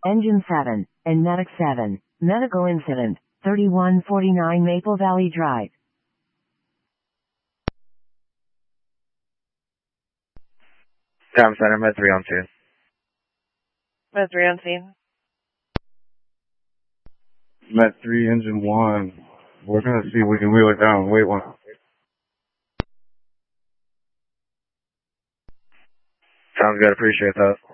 Engine 7, and Medic 7, medical incident, 3149 Maple Valley Drive. Tom Center, Med 3 on 2. Med 3 on scene. Med 3, engine 1. We're going to see if we can wheel it down. Wait one. Sounds good. Appreciate that.